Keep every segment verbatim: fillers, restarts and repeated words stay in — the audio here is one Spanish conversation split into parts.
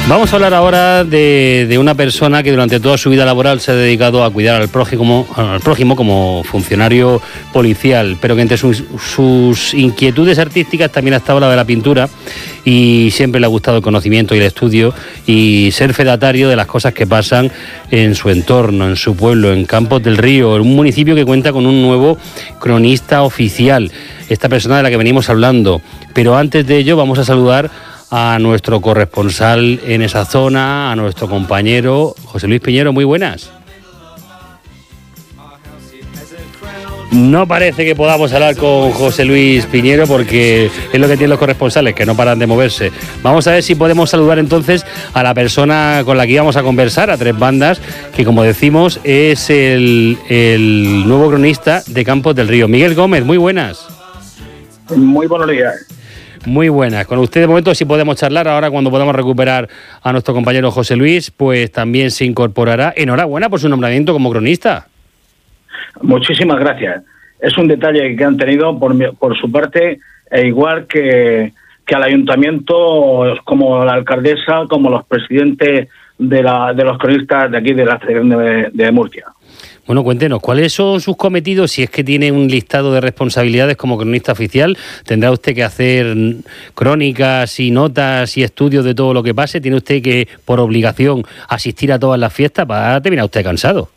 Vamos a hablar ahora de, de una persona que durante toda su vida laboral se ha dedicado a cuidar al prójimo, al prójimo como funcionario policial, pero que entre sus, sus inquietudes artísticas también ha estado la de la pintura y siempre le ha gustado el conocimiento y el estudio y ser fedatario de las cosas que pasan en su entorno, en su pueblo, en Campos del Río, en un municipio que cuenta con un nuevo cronista oficial, esta persona de la que venimos hablando. Pero antes de ello vamos a saludar a nuestro corresponsal en esa zona, a nuestro compañero José Luis Piñero. Muy buenas. No parece que podamos hablar con José Luis Piñero porque es lo que tienen los corresponsales, que no paran de moverse. Vamos a ver si podemos saludar entonces a la persona con la que íbamos a conversar, a Tres Bandas, que como decimos es el, el nuevo cronista de Campos del Río. Miguel Gómez, muy buenas. Muy buenos días. Muy buenas. Con usted de momento sí podemos charlar. Ahora cuando podamos recuperar a nuestro compañero José Luis, pues también se incorporará. Enhorabuena por su nombramiento como cronista. Muchísimas gracias. Es un detalle que han tenido por, mi, por su parte, e igual que, que al ayuntamiento, como la alcaldesa, como los presidentes de, la, de los cronistas de aquí de la Federación de, de Murcia. Bueno, cuéntenos, ¿cuáles son sus cometidos? Si es que tiene un listado de responsabilidades como cronista oficial, ¿tendrá usted que hacer crónicas y notas y estudios de todo lo que pase? ¿Tiene usted que, por obligación, asistir a todas las fiestas? ¿Va a terminar usted cansado?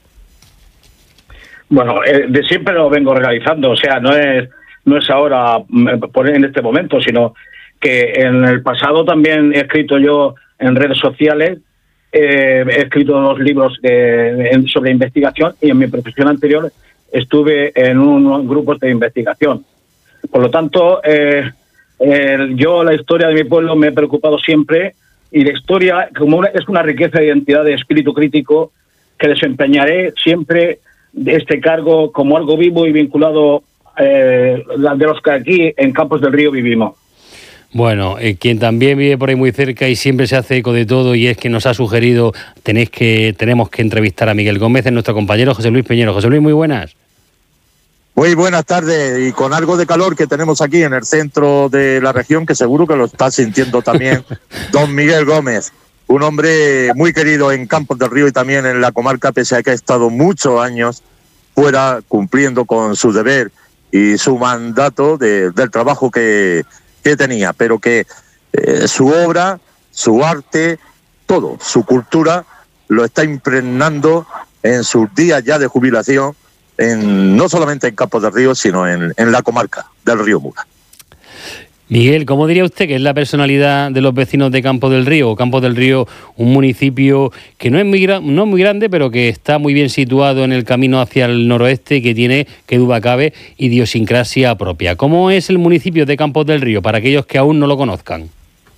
Bueno, eh, de siempre lo vengo realizando, o sea, no es no es ahora, en este momento, sino que en el pasado también he escrito yo en redes sociales. Eh, he escrito dos libros de, de, sobre investigación y en mi profesión anterior estuve en unos grupos de investigación. Por lo tanto, eh, eh, yo la historia de mi pueblo me he preocupado siempre y la historia como una, es una riqueza de identidad de espíritu crítico que desempeñaré siempre de este cargo como algo vivo y vinculado eh, de los que aquí en Campos del Río vivimos. Bueno, eh, quien también vive por ahí muy cerca y siempre se hace eco de todo y es que nos ha sugerido tenéis que tenemos que entrevistar a Miguel Gómez, es nuestro compañero José Luis Piñero. José Luis, muy buenas. Muy buenas tardes, y con algo de calor que tenemos aquí en el centro de la región, que seguro que lo está sintiendo también don Miguel Gómez, un hombre muy querido en Campos del Río y también en la comarca, pese a que ha estado muchos años fuera cumpliendo con su deber y su mandato de, del trabajo que que tenía, pero que eh, su obra, su arte, todo, su cultura, lo está impregnando en sus días ya de jubilación, en, no solamente en Campos del Río, sino en, en la comarca del Río Mura. Miguel, ¿cómo diría usted que es la personalidad de los vecinos de Campos del Río? Campos del Río, un municipio que no es muy, no muy grande, pero que está muy bien situado en el camino hacia el noroeste y que tiene, que duda cabe, idiosincrasia propia. ¿Cómo es el municipio de Campos del Río, para aquellos que aún no lo conozcan?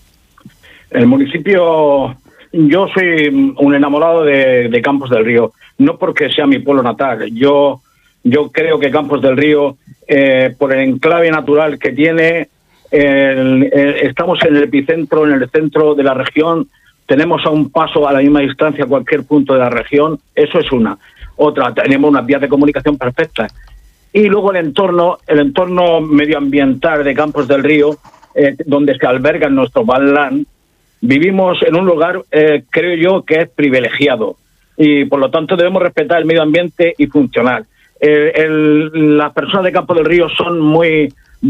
El municipio, yo soy un enamorado de, de Campos del Río, no porque sea mi pueblo natal. Yo, yo creo que Campos del Río, eh, por el enclave natural que tiene, El, el, estamos en el epicentro, en el centro de la región, tenemos a un paso a la misma distancia a cualquier punto de la región, eso es una. Otra, tenemos unas vías de comunicación perfectas. Y luego el entorno, el entorno medioambiental de Campos del Río, eh, donde se albergan nuestros badlands, vivimos en un lugar, eh, creo yo, que es privilegiado. Y por lo tanto debemos respetar el medio ambiente y funcionar. El, el, las personas de Campos del Río son muy